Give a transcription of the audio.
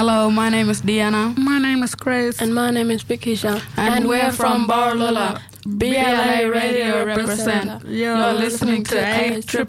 Hello, my name is Diana. My name is Grace. And my name is Bikisha. And we're from Barlola. BLA Radio represent. You're listening to 8